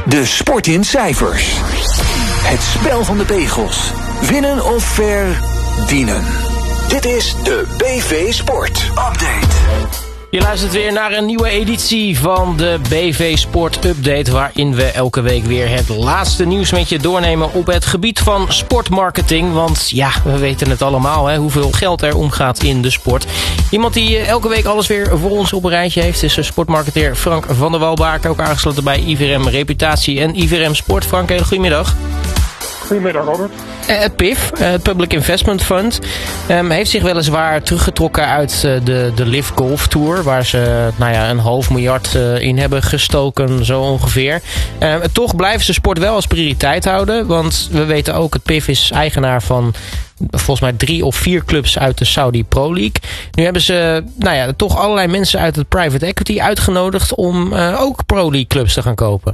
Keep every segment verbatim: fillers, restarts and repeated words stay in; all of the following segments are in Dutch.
De sport in cijfers. Het spel van de pegels. Winnen of verdienen. Dit is de B V Sport Update. Je luistert weer naar een nieuwe editie van de B V Sport Update, waarin we elke week weer het laatste nieuws met je doornemen op het gebied van sportmarketing. Want ja, we weten het allemaal, hè, hoeveel geld er omgaat in de sport. Iemand die elke week alles weer voor ons op een rijtje heeft is sportmarketeer Frank van der Walbaak, ook aangesloten bij I V R M Reputatie en I V R M Sport. Frank, hele goedemiddag. Goedemiddag, Robert. Uh, P I F, uh, Public Investment Fund, um, heeft zich weliswaar teruggetrokken uit uh, de, de Live Golf Tour, waar ze nou ja, een half miljard uh, in hebben gestoken, zo ongeveer. Uh, toch blijven ze sport wel als prioriteit houden, want we weten ook, het P I F is eigenaar van volgens mij drie of vier clubs uit de Saudi Pro League. Nu hebben ze nou ja, toch allerlei mensen uit het private equity uitgenodigd om uh, ook Pro League clubs te gaan kopen.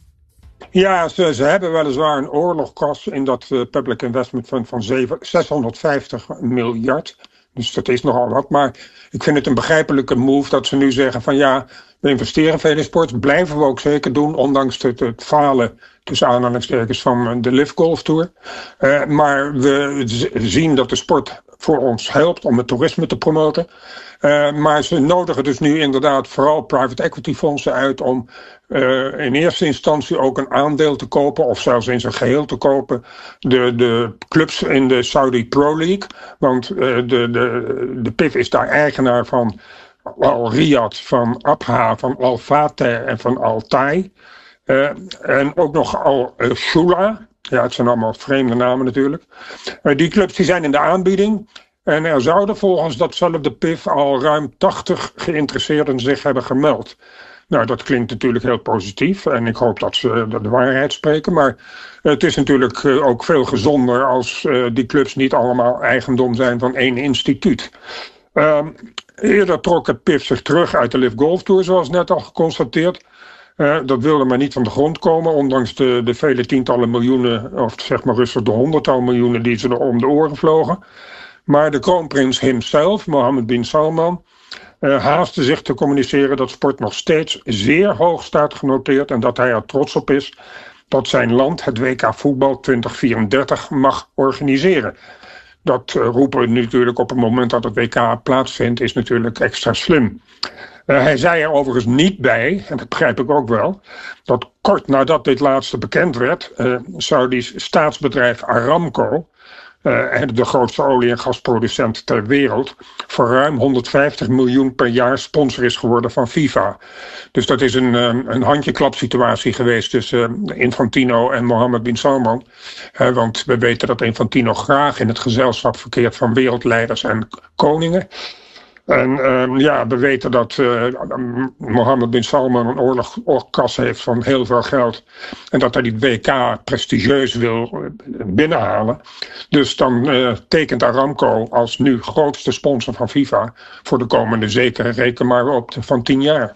Ja, ze, ze hebben weliswaar een oorlogkas in dat uh, Public Investment Fund van zeshonderdvijftig miljard. Dus dat is nogal wat. Maar ik vind het een begrijpelijke move dat ze nu zeggen van ja, we investeren veel in sport. Blijven we ook zeker doen, ondanks het, het falen tussen aanhalingstekens van de Live Golf Tour. Uh, maar we z- zien dat de sport voor ons helpt om het toerisme te promoten. Uh, maar ze nodigen dus nu inderdaad vooral private equity fondsen uit om uh, in eerste instantie ook een aandeel te kopen, of zelfs in zijn geheel te kopen, de, de clubs in de Saudi Pro League. Want uh, de, de, de P I F is daar eigenaar van Al Riyadh, van Abha, van Al Fateh en van Al Tai. Uh, en ook nog Al Shula. Ja, het zijn allemaal vreemde namen natuurlijk. Uh, die clubs die zijn in de aanbieding. En er zouden volgens datzelfde P I F al ruim tachtig geïnteresseerden zich hebben gemeld. Nou, dat klinkt natuurlijk heel positief. En ik hoop dat ze de waarheid spreken. Maar het is natuurlijk ook veel gezonder als uh, die clubs niet allemaal eigendom zijn van één instituut. Uh, eerder trok het P I F zich terug uit de Live Golf Tour, zoals net al geconstateerd. Uh, dat wilde maar niet van de grond komen, ondanks de, de vele tientallen miljoenen, of zeg maar rustig de honderdtal miljoenen die ze er om de oren vlogen. Maar de kroonprins himself, Mohammed bin Salman, uh, haastte zich te communiceren dat sport nog steeds zeer hoog staat genoteerd en dat hij er trots op is dat zijn land het W K voetbal twintig vierendertig mag organiseren. Dat uh, roepen we natuurlijk op het moment dat het W K plaatsvindt, is natuurlijk extra slim. Uh, hij zei er overigens niet bij, en dat begrijp ik ook wel, dat kort nadat dit laatste bekend werd, uh, Saudi's staatsbedrijf Aramco, uh, de grootste olie- en gasproducent ter wereld, voor ruim honderdvijftig miljoen per jaar sponsor is geworden van FIFA. Dus dat is een, een handjeklapsituatie geweest tussen Infantino en Mohammed bin Salman. Uh, want we weten dat Infantino graag in het gezelschap verkeert van wereldleiders en koningen. En uh, ja, we weten dat uh, Mohammed bin Salman een oorlog, oorlogkas heeft van heel veel geld. En dat hij die W K prestigieus wil binnenhalen. Dus dan uh, tekent Aramco als nu grootste sponsor van FIFA voor de komende, zeker reken maar op de, van tien jaar.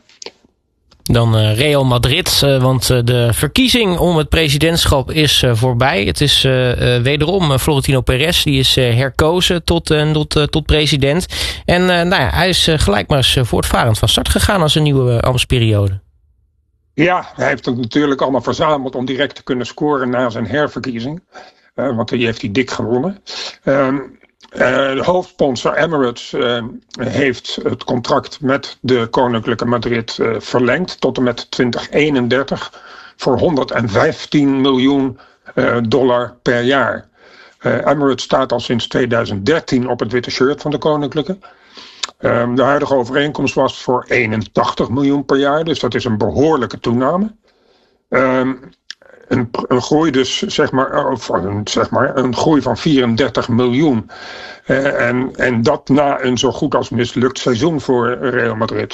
Dan uh, Real Madrid, uh, want uh, de verkiezing om het presidentschap is uh, voorbij. Het is uh, uh, wederom uh, Florentino Perez, die is uh, herkozen tot, uh, tot, uh, tot president. En uh, nou ja, hij is uh, gelijk maar eens uh, voortvarend van start gegaan als een nieuwe uh, ambtsperiode. Ja, hij heeft het natuurlijk allemaal verzameld om direct te kunnen scoren na zijn herverkiezing. Uh, want die heeft hij dik gewonnen. Uh, Uh, de hoofdsponsor Emirates uh, heeft het contract met de Koninklijke Madrid uh, verlengd tot en met twintig eenendertig voor honderdvijftien miljoen uh, dollar per jaar. Uh, Emirates staat al sinds tweeduizend dertien op het witte shirt van de Koninklijke. Uh, de huidige overeenkomst was voor eenentachtig miljoen per jaar, dus dat is een behoorlijke toename. Uh, Een, een groei dus, zeg maar, of een, zeg maar, een groei van vierendertig miljoen. Uh, en, en dat na een zo goed als mislukt seizoen voor Real Madrid.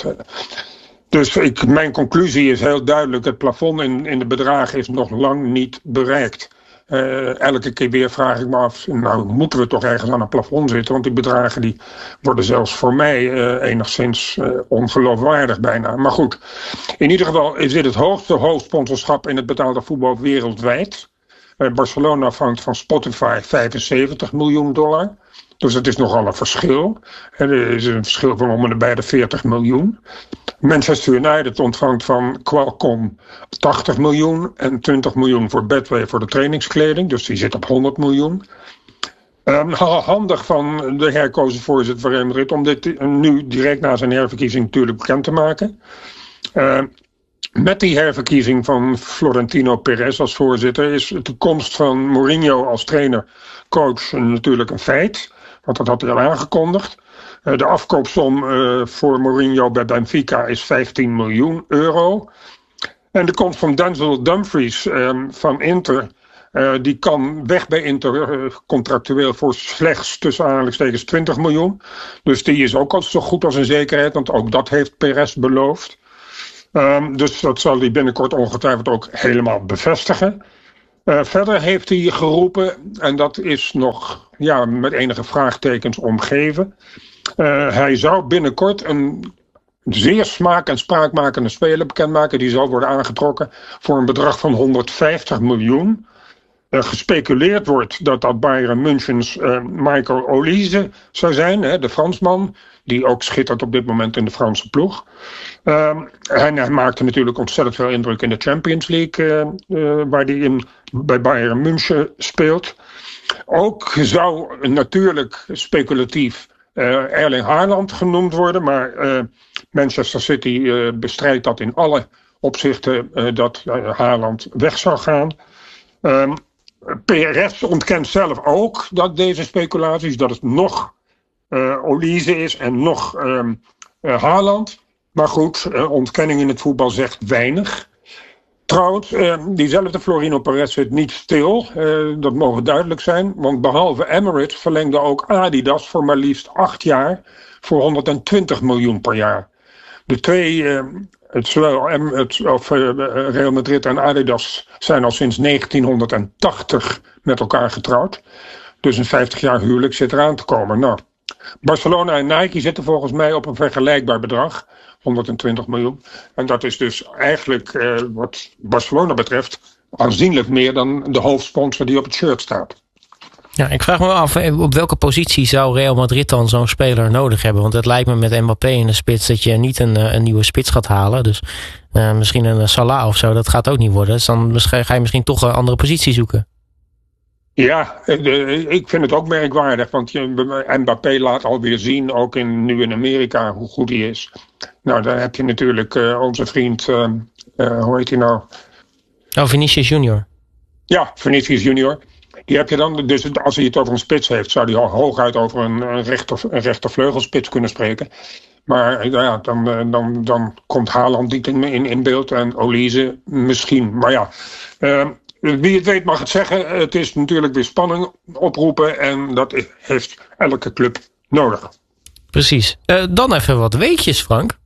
Dus ik, mijn conclusie is heel duidelijk, het plafond in, in de bedragen is nog lang niet bereikt. Uh, elke keer weer vraag ik me af, nou moeten we toch ergens aan een plafond zitten, want die bedragen die worden zelfs voor mij uh, enigszins uh, ongeloofwaardig bijna. Maar goed, in ieder geval is dit het hoogste hoofdsponsorschap in het betaalde voetbal wereldwijd. Uh, Barcelona vangt van Spotify vijfenzeventig miljoen dollar. Dus het is nogal een verschil. Er is een verschil van om en bij de veertig miljoen. Manchester United ontvangt van Qualcomm tachtig miljoen en twintig miljoen voor Betway voor de trainingskleding. Dus die zit op honderd miljoen. Um, handig van de herkozen voorzitter van Real Madrid om dit nu direct na zijn herverkiezing natuurlijk bekend te maken. Uh, met die herverkiezing van Florentino Perez als voorzitter is de komst van Mourinho als trainer-coach natuurlijk een feit. Want dat had hij al aangekondigd. Uh, de afkoopsom uh, voor Mourinho bij Benfica is vijftien miljoen euro. En de komst van Denzel Dumfries uh, van Inter... Uh, die kan weg bij Inter uh, contractueel voor slechts tussen aanhalingstekens twintig miljoen. Dus die is ook al zo goed als een zekerheid, want ook dat heeft Perez beloofd. Um, dus dat zal hij binnenkort ongetwijfeld ook helemaal bevestigen. Uh, verder heeft hij geroepen, en dat is nog ja, met enige vraagtekens omgeven. Uh, hij zou binnenkort een zeer smaak- en spraakmakende speler bekendmaken. Die zal worden aangetrokken voor een bedrag van honderdvijftig miljoen. Uh, gespeculeerd wordt dat dat Bayern Münchens uh, Michael Olise zou zijn, hè, de Fransman, die ook schittert op dit moment in de Franse ploeg. Uh, en hij maakte natuurlijk ontzettend veel indruk in de Champions League, uh, uh, waar hij in, bij Bayern München speelt. Ook zou natuurlijk speculatief uh, Erling Haaland genoemd worden, maar uh, Manchester City uh, bestrijdt dat in alle opzichten uh, dat uh, Haaland weg zou gaan. Uh, Perez ontkent zelf ook dat deze speculaties, dat het nog uh, Olise is en nog uh, uh, Haaland. Maar goed, uh, ontkenning in het voetbal zegt weinig. Trouwens, uh, diezelfde Florentino Perez zit niet stil, uh, dat mogen duidelijk zijn. Want behalve Emirates verlengde ook Adidas voor maar liefst acht jaar voor honderdtwintig miljoen per jaar. De twee... Uh, Het, zowel het, of, uh, Real Madrid en Adidas zijn al sinds negentienhonderdtachtig met elkaar getrouwd. Dus een vijftig jaar huwelijk zit eraan te komen. Nou, Barcelona en Nike zitten volgens mij op een vergelijkbaar bedrag. honderdtwintig miljoen. En dat is dus eigenlijk uh, wat Barcelona betreft aanzienlijk meer dan de hoofdsponsor die op het shirt staat. Ja, ik vraag me af, op welke positie zou Real Madrid dan zo'n speler nodig hebben? Want het lijkt me met Mbappé in de spits dat je niet een, een nieuwe spits gaat halen. Dus uh, misschien een Salah of zo, dat gaat ook niet worden. Dus dan ga je misschien toch een andere positie zoeken. Ja, ik vind het ook merkwaardig, want Mbappé laat alweer zien, ook in, nu in Amerika, hoe goed hij is. Nou, daar heb je natuurlijk uh, onze vriend, uh, uh, hoe heet hij nou? Oh, Vinicius Junior. Ja, Vinicius Junior. Die heb je dan, dus als hij het over een spits heeft, zou hij hooguit over een, een, rechter, een rechtervleugelspits kunnen spreken. Maar ja, dan, dan, dan komt Haaland niet in, in, in beeld en Olise misschien. Maar ja, uh, wie het weet mag het zeggen. Het is natuurlijk weer spanning oproepen en dat heeft elke club nodig. Precies. Uh, dan even wat weetjes, Frank.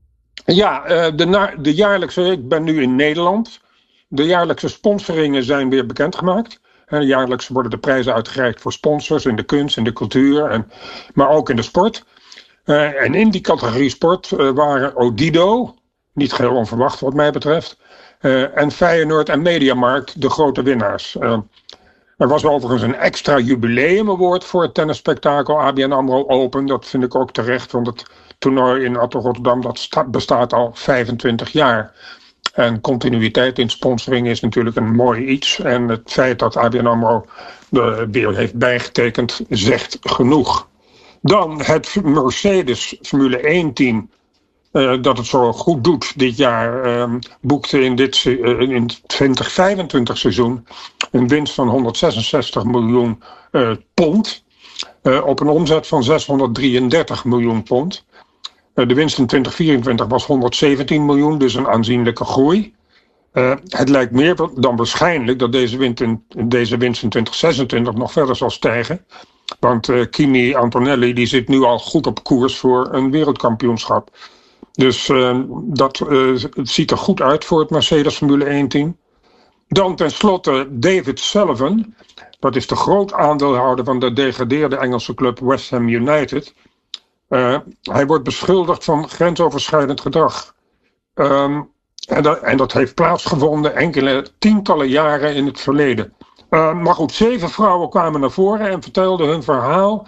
Ja, uh, de, na, de jaarlijkse, ik ben nu in Nederland. De jaarlijkse sponsoringen zijn weer bekendgemaakt. En jaarlijks worden de prijzen uitgereikt voor sponsors in de kunst, in de cultuur, en, maar ook in de sport. Uh, en in die categorie sport uh, waren Odido, niet geheel onverwacht wat mij betreft, uh, en Feyenoord en Mediamarkt de grote winnaars. Uh, er was overigens een extra jubileum award voor het tennisspektakel A B N AMRO Open. Dat vind ik ook terecht, want het toernooi in Attel Rotterdam dat sta- bestaat al vijfentwintig jaar. En continuïteit in sponsoring is natuurlijk een mooi iets. En het feit dat A B N AMRO de weer heeft bijgetekend zegt genoeg. Dan het Mercedes Formule één team. Uh, dat het zo goed doet dit jaar. Uh, boekte in, dit, uh, in het twintig vijfentwintig seizoen een winst van honderdzesenzestig miljoen uh, pond. Uh, op een omzet van zeshonderddrieëndertig miljoen pond. De winst in twintig vierentwintig was honderdzeventien miljoen, dus een aanzienlijke groei. Uh, het lijkt meer dan waarschijnlijk dat deze winst in, deze winst in twintig zesentwintig nog verder zal stijgen. Want uh, Kimi Antonelli die zit nu al goed op koers voor een wereldkampioenschap. Dus uh, dat uh, het ziet er goed uit voor het Mercedes Formule één team. Dan tenslotte David Sullivan. Dat is de groot aandeelhouder van de degradeerde Engelse club West Ham United. Uh, hij wordt beschuldigd van grensoverschrijdend gedrag. Um, en, dat, en dat heeft plaatsgevonden enkele tientallen jaren in het verleden. Uh, maar goed, zeven vrouwen kwamen naar voren en vertelden hun verhaal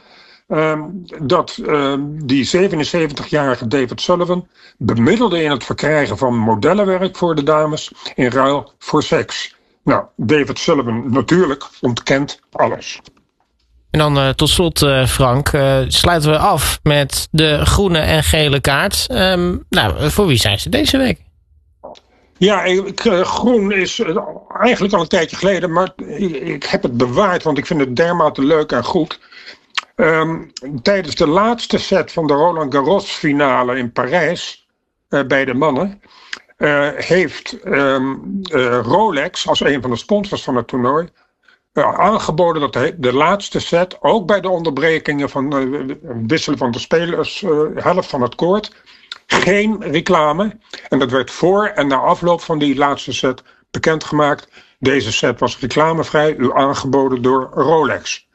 Um, dat um, die zevenenzeventigjarige David Sullivan bemiddelde in het verkrijgen van modellenwerk voor de dames in ruil voor seks. Nou, David Sullivan natuurlijk ontkent alles. En dan uh, tot slot, uh, Frank, uh, sluiten we af met de groene en gele kaart. Um, nou, voor wie zijn ze deze week? Ja, ik, uh, groen is uh, eigenlijk al een tijdje geleden, maar ik, ik heb het bewaard, want ik vind het dermate leuk en goed. Um, tijdens de laatste set van de Roland Garros finale in Parijs, uh, bij de mannen, uh, heeft um, uh, Rolex als een van de sponsors van het toernooi uh, aangeboden dat de, de laatste set, ook bij de onderbrekingen van uh, wisselen van de spelers, uh, helft van het koord, geen reclame. En dat werd voor en na afloop van die laatste set bekendgemaakt. Deze set was reclamevrij, u aangeboden door Rolex.